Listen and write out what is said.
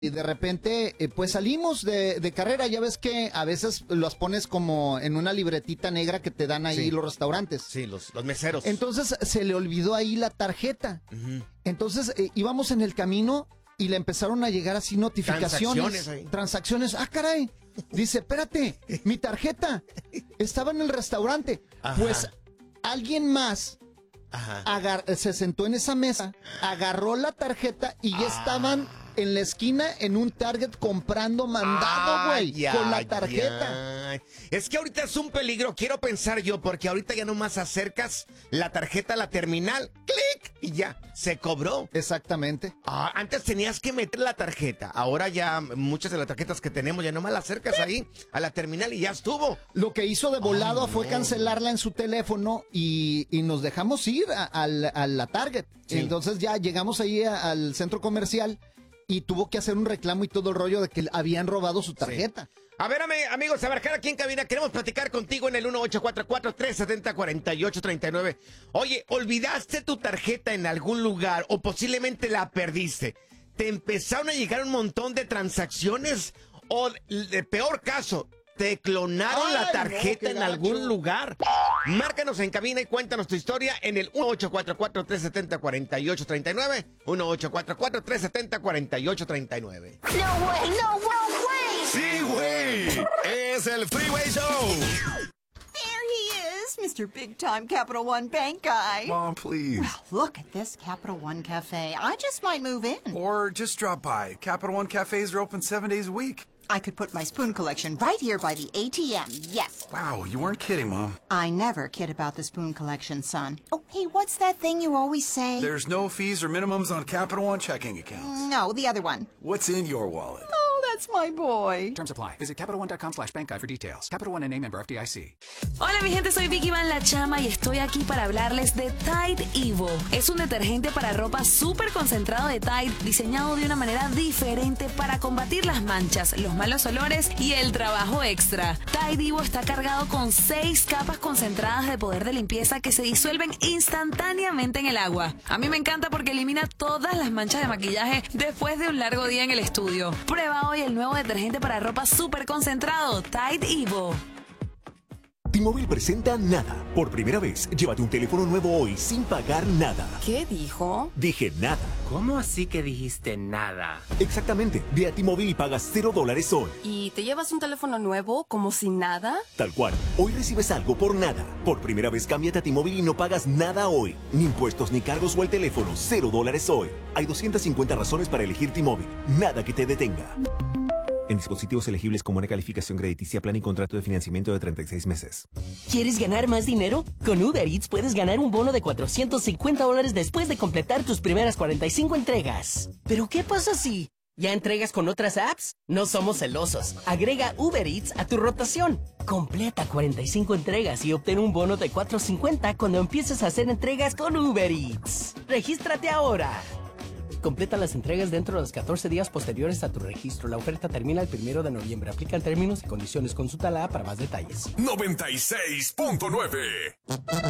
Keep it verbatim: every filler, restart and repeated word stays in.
Y de repente, eh, pues salimos de, de carrera. Ya ves que a veces los pones como en una libretita negra que te dan ahí sí. los restaurantes. Sí, los, los meseros. Entonces se le olvidó ahí la tarjeta. Uh-huh. Entonces eh, íbamos en el camino y le empezaron a llegar así notificaciones. Transacciones ahí. Transacciones. Ah, caray. Dice, espérate, mi tarjeta estaba en el restaurante. Ajá. Pues alguien más agar- se sentó en esa mesa, agarró la tarjeta y ya ah. estaban en la esquina en un Target comprando mandado, güey, con la tarjeta. Ay. Es que ahorita es un peligro, quiero pensar yo, porque ahorita ya nomás acercas la tarjeta a la terminal, clic, y ya, se cobró. Exactamente. Ah, antes tenías que meter la tarjeta, ahora ya muchas de las tarjetas que tenemos ya nomás la acercas ahí a la terminal y ya estuvo. Lo que hizo de volado Ay, fue no. cancelarla en su teléfono y, y nos dejamos ir a, a, a la Target. Sí. Entonces ya llegamos ahí a, al centro comercial y tuvo que hacer un reclamo y todo el rollo de que habían robado su tarjeta. Sí. A ver, amigos, a marcar aquí en cabina. Queremos platicar contigo en el uno ocho cuatro cuatro, tres siete cero, cuatro ocho tres nueve. Oye, ¿olvidaste tu tarjeta en algún lugar o posiblemente la perdiste? ¿Te empezaron a llegar un montón de transacciones? O, de peor caso, ¿te clonaron Ay, la tarjeta no, en gacho. algún lugar? Márcanos en cabina y cuéntanos tu historia en el uno ocho cuatro cuatro, tres siete cero, cuatro ocho tres nueve. uno ocho cuatro cuatro, tres siete cero, cuatro ocho tres nueve. No way, no way. Sí, güey. Es el Freeway Show. There he is, Mister Big Time Capital One Bank guy. Mom, please. Well, look at this Capital One Cafe. I just might move in. Or just drop by. Capital One cafes are open seven days a week. I could put my spoon collection right here by the A T M, yes. Wow, you weren't kidding, Mom. I never kid about the spoon collection, son. Oh, hey, what's that thing you always say? There's no fees or minimums on Capital One checking accounts. No, the other one. What's in your wallet? Oh, that's my boy. Terms apply. Visit CapitalOne.com slash bank guide for details. Capital One N A member F D I C. Hola, mi gente, soy Vicky Van La Chama y estoy aquí para hablarles de Tide Evo. Es un detergente para ropa súper concentrado de Tide, diseñado de una manera diferente para combatir las manchas, los malos olores y el trabajo extra. Tide Evo está cargado con seis capas concentradas de poder de limpieza que se disuelven instantáneamente en el agua. A mí me encanta porque elimina todas las manchas de maquillaje después de un largo día en el estudio. Prueba hoy el nuevo detergente para ropa súper concentrado, Tide Evo. T-Mobile presenta Nada. Por primera vez, llévate un teléfono nuevo hoy sin pagar nada. ¿Qué dijo? Dije nada. ¿Cómo así que dijiste nada? Exactamente. Ve a T-Mobile y pagas cero dólares hoy. ¿Y te llevas un teléfono nuevo como sin nada? Tal cual. Hoy recibes algo por nada. Por primera vez, cámbiate a T-Mobile y no pagas nada hoy. Ni impuestos, ni cargos o el teléfono. Cero dólares hoy. Hay doscientas cincuenta razones para elegir T-Mobile. Nada que te detenga. En dispositivos elegibles como una calificación crediticia, plan y contrato de financiamiento de treinta y seis meses. ¿Quieres ganar más dinero? Con Uber Eats puedes ganar un bono de cuatrocientos cincuenta dólares después de completar tus primeras cuarenta y cinco entregas. ¿Pero qué pasa si ya entregas con otras apps? No somos celosos. Agrega Uber Eats a tu rotación. Completa cuarenta y cinco entregas y obtén un bono de cuatrocientos cincuenta cuando empieces a hacer entregas con Uber Eats. ¡Regístrate ahora! Completa las entregas dentro de los catorce días posteriores a tu registro. La oferta termina el primero de noviembre. Aplican términos y condiciones. Consulta la app para más detalles. noventa y seis punto nueve